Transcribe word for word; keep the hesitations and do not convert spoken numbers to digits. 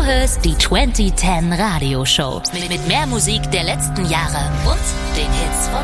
hörst die zwanzig zehn Radioshow mit, mit mehr Musik der letzten Jahre und den Hits von